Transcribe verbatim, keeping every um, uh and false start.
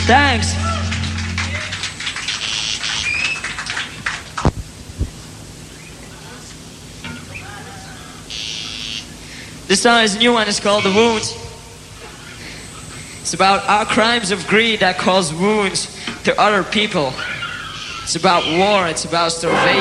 Thanks. This song is new and it's called The Wounds. It's about our crimes of greed that cause wounds to other people. It's about war, it's about starvation.